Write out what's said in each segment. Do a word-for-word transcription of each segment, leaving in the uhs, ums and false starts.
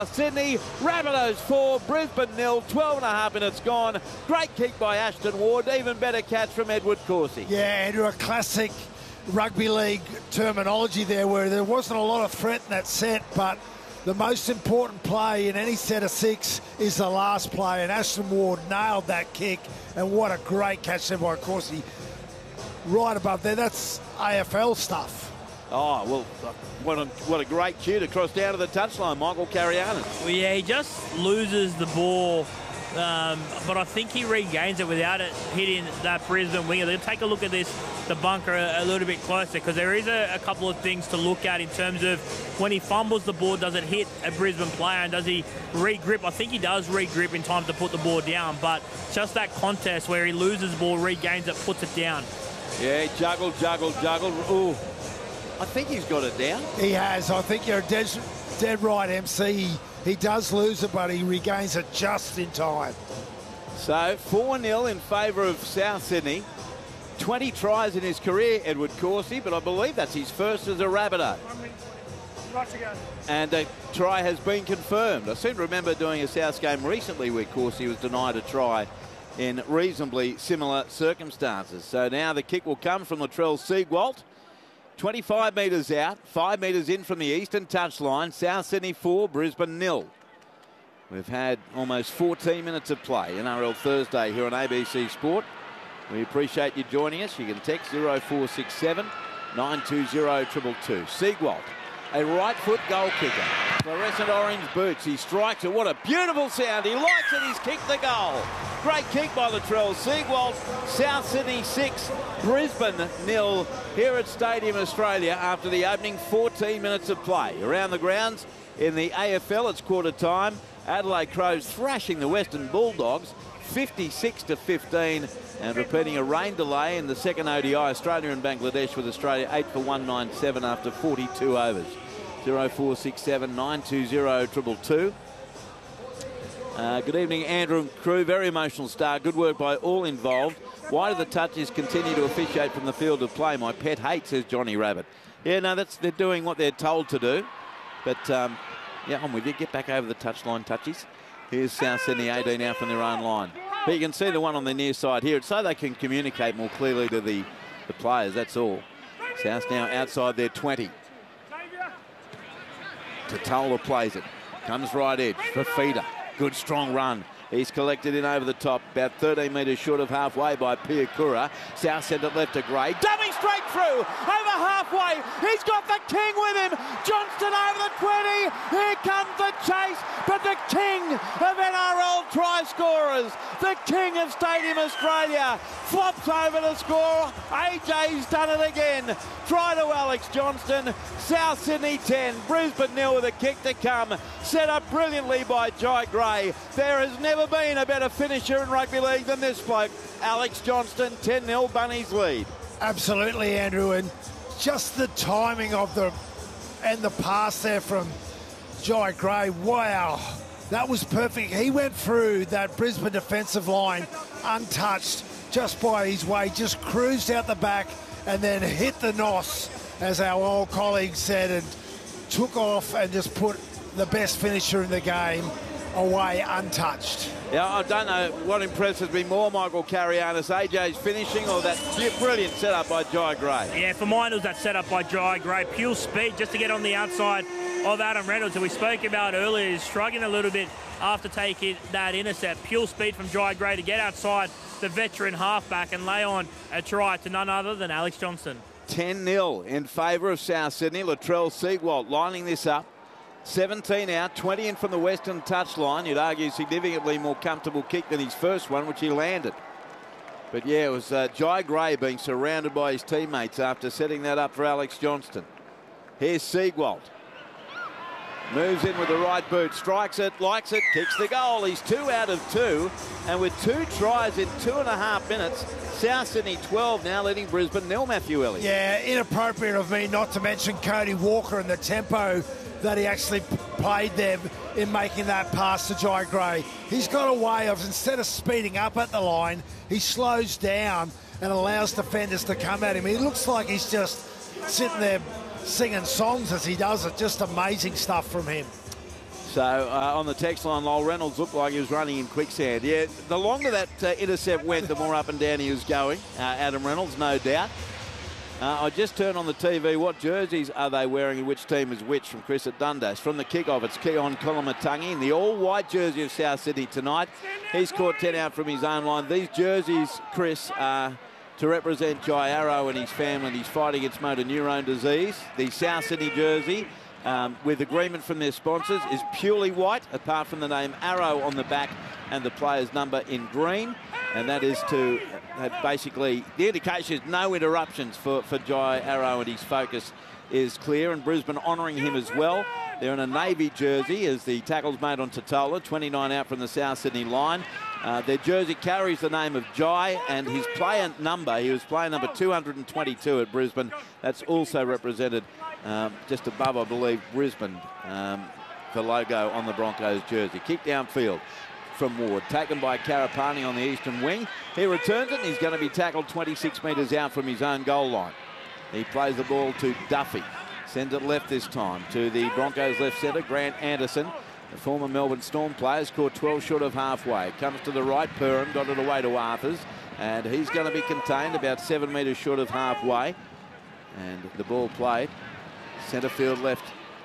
Sydney, Rabbitohs four, Brisbane nil, twelve and a half minutes gone. Great kick by Ashton Ward, even better catch from Edward Corsi. Yeah, Andrew, a classic rugby league terminology there where there wasn't a lot of threat in that set, but the most important play in any set of six is the last play, and Ashton Ward nailed that kick, and what a great catch there by Corsi. Right above there, that's A F L stuff. Oh, well, what a, what a great cue to cross down to the touchline, Michael Carianis. Well, yeah, he just loses the ball, um, but I think he regains it without it hitting that Brisbane winger. They'll take a look at this, the bunker, a, a little bit closer, because there is a, a couple of things to look at in terms of when he fumbles the ball, does it hit a Brisbane player, and does he re-grip? I think he does re-grip in time to put the ball down, but just that contest where he loses the ball, regains it, puts it down. Yeah, juggle, juggle, juggle. Ooh. I think he's got it down. He has. I think you're dead, dead right, M C. He, he does lose it, but he regains it just in time. So, four nil in favour of South Sydney. twenty tries in his career, Edward Corsi, but I believe that's his first as a Rabbitoh. And a try has been confirmed. I seem to remember doing a South game recently where Corsi was denied a try in reasonably similar circumstances. So now the kick will come from Latrell Siegwalt. twenty-five metres out, five metres in from the eastern touchline. South Sydney four, Brisbane nil. We've had almost fourteen minutes of play, N R L Thursday here on A B C Sport. We appreciate you joining us. You can text oh four six seven, nine two oh, two two two. Siegwalt, a right foot goal kicker. Fluorescent orange boots. He strikes it. What a beautiful sound. He likes it. He's kicked the goal. Great kick by Latrell Siegwalt. South Sydney six, Brisbane nil here at Stadium Australia after the opening fourteen minutes of play. Around the grounds in the A F L, it's quarter time. Adelaide Crows thrashing the Western Bulldogs fifty-six to fifteen, and repeating a rain delay in the second O D I. Australia and Bangladesh with Australia eight for one ninety-seven after forty-two overs. oh four six seven, nine two oh, two two two. Uh, good evening, Andrew and crew. Very emotional start. Good work by all involved. Why do the touches continue to officiate from the field of play? My pet hate, says Johnny Rabbit. Yeah, no, that's they're doing what they're told to do. But, um, yeah, I'm with you. Get back over the touchline touches. Here's South Sydney eighteen out from their own line. But you can see the one on the near side here. It's so they can communicate more clearly to the, the players, that's all. South now outside their twenty. Tatola plays it. Comes right edge for Feeder. Good strong run. He's collected in over the top, about thirteen metres short of halfway by Piakura. South sent it left to Gray. Dumping straight through, over halfway. He's got the king with him. Johnston over the twenty. Here comes the chase, but the king of N R L try scorers, the king of Stadium Australia, flops over to score. A J's done it again. Try to Alex Johnston. South Sydney ten, Brisbane nil with a kick to come. Set up brilliantly by Jai Gray. There has never been a better finisher in rugby league than this bloke. Alex Johnston, ten nil, Bunnies lead. Absolutely, Andrew, and just the timing of the and the pass there from Jai Gray. Wow, that was perfect. He went through that Brisbane defensive line untouched just by his way, just cruised out the back and then hit the nos, as our old colleague said, and took off and just put the best finisher in the game away untouched. Yeah, I don't know what impresses me more, Michael Carianis, A J's finishing or that brilliant setup by Jai Gray? Yeah, for mine it was that setup by Jai Gray. Pure speed just to get on the outside of Adam Reynolds, who we spoke about earlier, is struggling a little bit after taking that intercept. Pure speed from Jai Gray to get outside the veteran halfback and lay on a try to none other than Alex Johnston. ten nil in favour of South Sydney. Latrell Siegwalt lining this up. seventeen out, twenty in from the western touchline. You'd argue significantly more comfortable kick than his first one, which he landed. But yeah, it was uh, Jai Gray being surrounded by his teammates after setting that up for Alex Johnston. Here's Siegwalt. Moves in with the right boot, strikes it, likes it, kicks the goal. He's two out of two, and with two tries in two and a half minutes, South Sydney twelve now leading Brisbane nil, Matthew Elliott. Yeah, inappropriate of me not to mention Cody Walker and the tempo that he actually played there in making that pass to Jai Gray. He's got a way of, instead of speeding up at the line, he slows down and allows defenders to come at him. He looks like he's just sitting there singing songs as he does it. Just amazing stuff from him. So uh, on the text line, Lowell Reynolds looked like he was running in quicksand. Yeah, the longer that uh, intercept went, the more up and down he was going. Uh, Adam Reynolds, no doubt. Uh, I just turned on the T V. What jerseys are they wearing and which team is which from Chris at Dundas? From the kickoff, it's Keon Kolomatangi in the all-white jersey of South Sydney tonight. He's caught ten out from his own line. These jerseys, Chris, are to represent Jai Arrow and his family and his fight against motor neurone disease. The South Sydney jersey, um, with agreement from their sponsors, is purely white, apart from the name Arrow on the back and the player's number in green. And that is to have basically, the indication is no interruptions for, for Jai Arrow, and his focus is clear. And Brisbane honouring him as well. They're in a navy jersey as the tackle's made on Totola, twenty-nine out from the South Sydney line. Uh, their jersey carries the name of Jai, and his player number, he was player number two hundred twenty-two at Brisbane. That's also represented um, just above, I believe, Brisbane, um, the logo on the Broncos jersey. Kick downfield from Ward, taken by Karapani on the eastern wing. He returns it, and he's going to be tackled twenty-six metres out from his own goal line. He plays the ball to Duffy. Sends it left this time to the Broncos left centre, Grant Anderson. The former Melbourne Storm player scored twelve short of halfway. Comes to the right, Perham got it away to Arthurs, and he's going to be contained about seven metres short of halfway. And the ball played centre field left.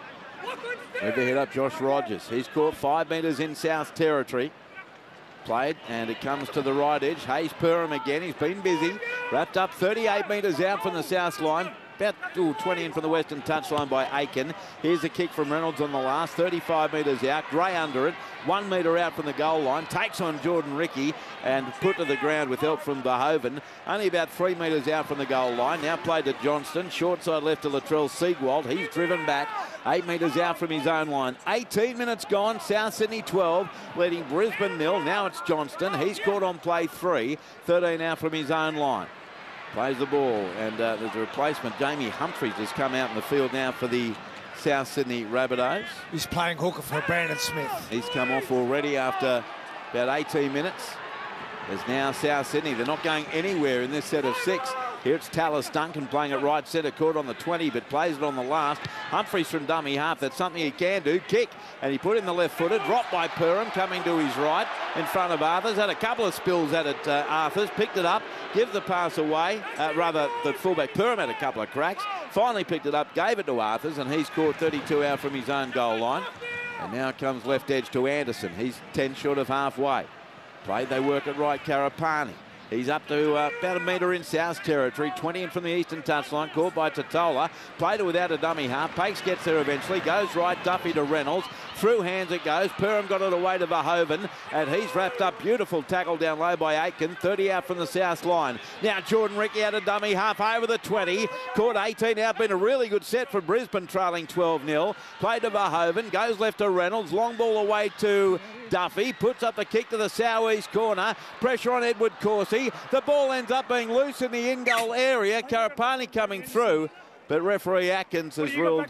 With the head up, Josh Rogers. He's caught five metres in South territory. Played, and it comes to the right edge. Hayes Perham again. He's been busy. Wrapped up thirty-eight metres out from the south line. About ooh, twenty in from the western touchline by Aiken. Here's a kick from Reynolds on the last. thirty-five metres out. Gray under it. One metre out from the goal line. Takes on Jordan Ricky and put to the ground with help from Verhoeven. Only about three metres out from the goal line. Now played to Johnston. Short side left to Latrell Siegwald. He's driven back. Eight metres out from his own line. eighteen minutes gone. South Sydney twelve, leading Brisbane nil. Now it's Johnston. He's caught on play three. thirteen out from his own line. Plays the ball, and uh, there's a replacement. Jamie Humphries has come out in the field now for the South Sydney Rabbitohs. He's playing hooker for Brandon Smith. He's come off already after about eighteen minutes. There's now South Sydney. They're not going anywhere in this set of six. Here it's Tallis Duncan playing at right centre, caught on the twenty, but plays it on the last. Humphries from dummy half. That's something he can do. Kick, and he put in the left footer. Dropped by Perham, coming to his right in front of Arthurs. Had a couple of spills at it, uh, Arthurs. Picked it up, give the pass away. Uh, rather, the fullback Perham had a couple of cracks. Finally picked it up, gave it to Arthurs, and he's caught thirty-two out from his own goal line. And now comes left edge to Anderson. He's ten short of halfway. Played, they work at right, Karapani. He's up to uh, about a metre in South territory, twenty in from the eastern touchline, caught by Totola. Played it without a dummy half. Pakes gets there eventually, goes right, Duffy to Reynolds. Through hands it goes. Perham got it away to Verhoeven, and he's wrapped up. Beautiful tackle down low by Aitken. thirty out from the south line. Now Jordan Ricky out of dummy half over the twenty. Caught eighteen out. Been a really good set for Brisbane, trailing twelve nil. Played to Verhoeven. Goes left to Reynolds. Long ball away to Duffy. Puts up the kick to the south-east corner. Pressure on Edward Corsi. The ball ends up being loose in the in-goal area. Karapani coming through, but referee Atkins has ruled.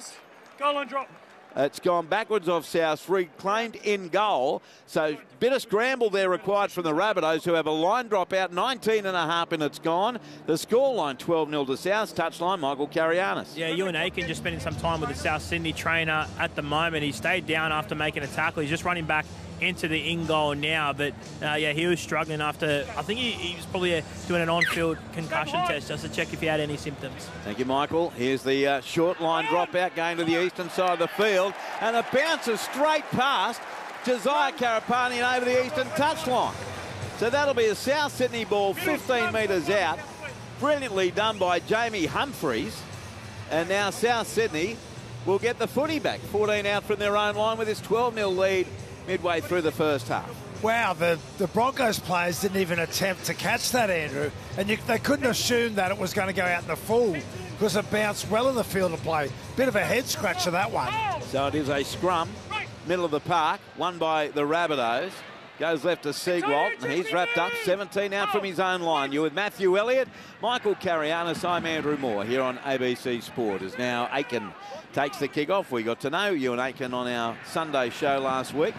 Goal line drop. It's gone backwards off South, reclaimed in goal. So bit of scramble there required from the Rabbitohs, who have a line drop out. nineteen and a half minutes gone. The scoreline twelve nil to South. Touchline Michael Carianis. Yeah, Ewan Aiken just spending some time with the South Sydney trainer at the moment. He stayed down after making a tackle. He's just running back into the in goal now, but uh, yeah, he was struggling after. I think he, he was probably uh, doing an on-field concussion test just to check if he had any symptoms. Thank you, Michael. Here's the uh, short line dropout going to the eastern side of the field, and it bounces straight past Josiah Karapani and over the eastern touchline. So that'll be a South Sydney ball, fifteen metres out. Brilliantly done by Jamie Humphries, and now South Sydney will get the footy back. fourteen out from their own line with this twelve nil lead midway through the first half. Wow, the, the Broncos players didn't even attempt to catch that, Andrew. And you, they couldn't assume that it was going to go out in the full because it bounced well in the field of play. Bit of a head scratcher, that one. So it is a scrum, middle of the park, won by the Rabbitohs. Goes left to Siegwald, and he's wrapped up. seventeen out from his own line. You're with Matthew Elliott, Michael Carianis. I'm Andrew Moore here on A B C Sport. As now Aiken takes the kick off. We got to know Ewan Aiken on our Sunday show last week.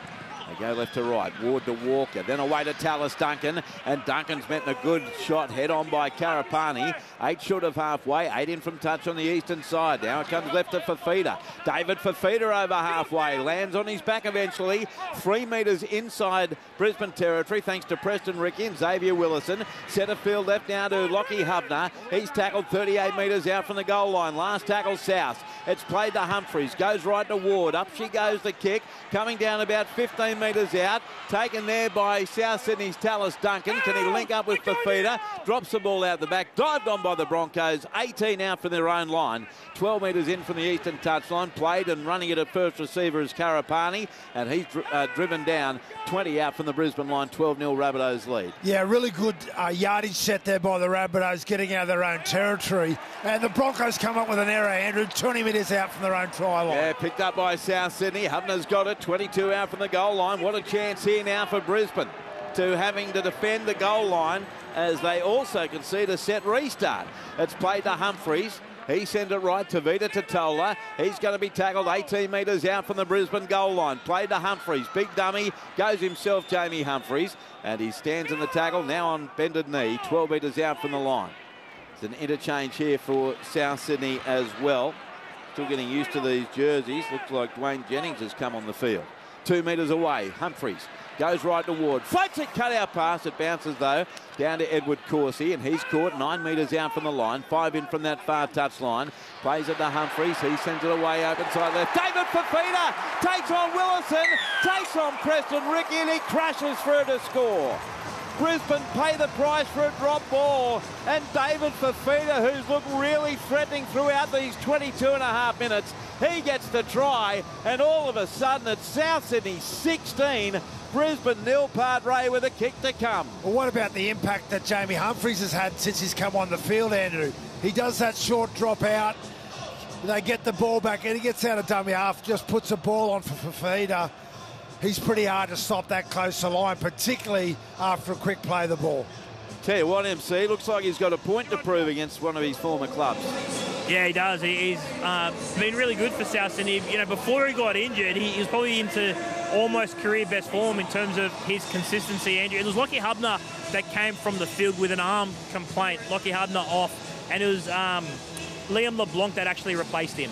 They go left to right. Ward to Walker. Then away to Tallis Duncan. And Duncan's met a good shot head on by Karapani. Eight short of halfway. Eight in from touch on the eastern side. Now it comes left to Fafita. David Fafita over halfway. Lands on his back eventually. Three metres inside Brisbane territory thanks to Preston Ricky and Xavier Willison. Centre field left now to Lockie Hubner. He's tackled thirty-eight metres out from the goal line. Last tackle south. It's played to Humphreys. Goes right to Ward. Up she goes the kick. Coming down about fifteen metres out. Taken there by South Sydney's Tallis Duncan. Can he link up with Fafita? Drops the ball out the back. Dived on by the Broncos. eighteen out from their own line. twelve metres in from the eastern touchline. Played and running it at first receiver is Karapani. And he's uh, driven down. twenty out from the Brisbane line. twelve nil Rabbitohs lead. Yeah, really good uh, yardage set there by the Rabbitohs, getting out of their own territory. And the Broncos come up with an error, Andrew. twenty metres out from their own try line. Yeah, picked up by South Sydney. Hubner's got it. twenty-two out from the goal line. What a chance here now for Brisbane to having to defend the goal line as they also concede a set restart. It's played to Humphreys. He sent it right to Vita Totola. He's going to be tackled eighteen metres out from the Brisbane goal line. Played to Humphreys. Big dummy. Goes himself, Jamie Humphreys. And he stands in the tackle now on bended knee. twelve metres out from the line. It's an interchange here for South Sydney as well. Still getting used to these jerseys. Looks like Dwayne Jennings has come on the field. Two metres away. Humphreys goes right to Ward. Floats it, cut out pass. It bounces though down to Edward Corsi, and he's caught nine metres out from the line. Five in from that far touch line. Plays it to Humphreys. He sends it away open side left. David Fafita takes on Willison, takes on Preston Ricky, and he crashes through to score. Brisbane pay the price for a drop ball, and David Fafita, who's looked really threatening throughout these twenty-two and a half minutes, he gets the try, and all of a sudden it's South Sydney sixteen, Brisbane nil. Padre with a kick to come. Well, what about the impact that Jamie Humphreys has had since he's come on the field, Andrew? He does that short drop out. They get the ball back, and he gets out of dummy half, just puts the ball on for Fafita. He's pretty hard to stop that close to line, particularly after a quick play of the ball. Tell you what, M C, looks like he's got a point to prove against one of his former clubs. Yeah, he does. He, he's uh, been really good for South Sydney. You know, before he got injured, he, he was probably into almost career best form in terms of his consistency, Andrew. It was Lockie Hubner that came from the field with an arm complaint. Lockie Hubner off, and it was um, Liam LeBlanc that actually replaced him.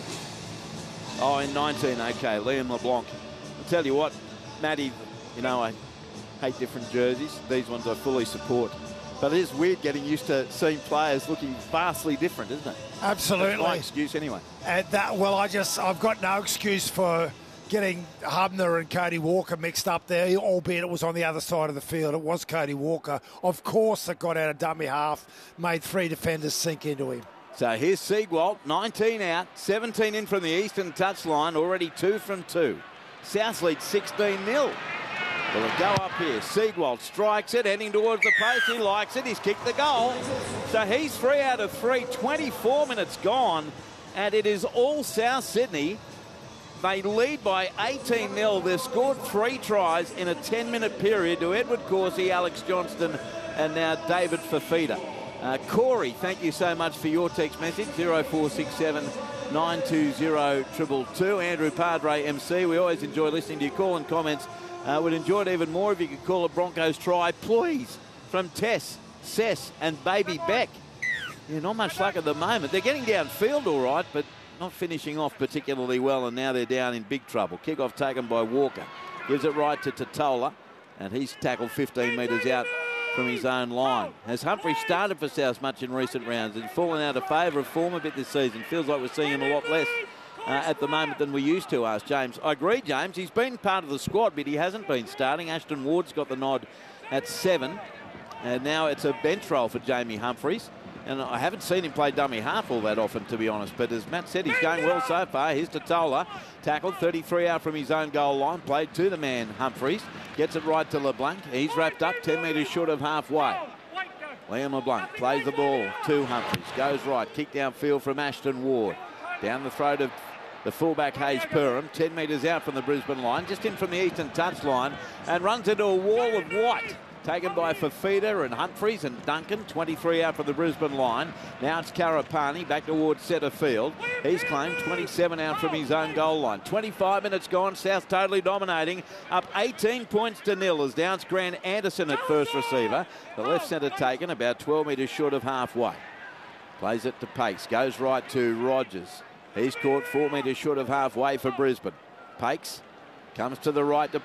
Oh, in nineteen, okay, Liam LeBlanc. I'll tell you what, Matty, you know, I hate different jerseys. These ones I fully support. But it is weird getting used to seeing players looking vastly different, isn't it? Absolutely. That's my excuse anyway. And that, well, I just, I've got no excuse for getting Hubner and Cody Walker mixed up there, albeit it was on the other side of the field. It was Cody Walker. Of course, that got out of dummy half, made three defenders sink into him. So here's Siegwalt, nineteen out, seventeen in from the eastern touchline, already two from two. South lead sixteen nil. Will it go up here? Siegwalt strikes it, heading towards the post. He likes it. He's kicked the goal. So he's three out of three. twenty-four minutes gone, and it is all South Sydney. They lead by eighteen nil. They've scored three tries in a ten-minute period to Edward Corsi, Alex Johnston, and now David Fafita. Uh, Corey, thank you so much for your text message, zero four six seven nine two zero two two two. Andrew Padre, M C. We always enjoy listening to your call and comments. Uh, would enjoy it even more if you could call a Broncos try, please, from Tess, Sess and Baby Beck. Yeah, not much luck at the moment. They're getting downfield all right, but not finishing off particularly well, and now they're down in big trouble. Kick-off taken by Walker. Gives it right to Totola, and he's tackled fifteen metres out from his own line. Has Humphrey started for South much in recent rounds? He's fallen out of favour of form a bit this season. Feels like we're seeing him a lot less uh, at the moment than we used to, asked James. I agree, James. He's been part of the squad, but he hasn't been starting. Ashton Ward's got the nod at seven. And now it's a bench role for Jamie Humphreys. And I haven't seen him play dummy half all that often, to be honest. But as Matt said, he's going well so far. Here's Totola. Tackled thirty-three out from his own goal line. Played to the man, Humphreys. Gets it right to LeBlanc. He's wrapped up ten metres short of halfway. Liam LeBlanc plays the ball to Humphreys. Goes right. Kick downfield from Ashton Ward. Down the throat of the fullback Hayes Perham. ten metres out from the Brisbane line. Just in from the eastern touchline. And runs into a wall of white. taken by Fafita and Humphreys and Duncan. twenty-three out for the Brisbane line. Now it's Karapani back towards centre field. He's claimed twenty-seven out from his own goal line. twenty-five minutes gone. South totally dominating. Up eighteen points to nil as Downs Grant Anderson at first receiver. The left centre taken about twelve metres short of halfway. Plays it to Pakes. Goes right to Rogers. He's caught four metres short of halfway for Brisbane. Pakes comes to the right to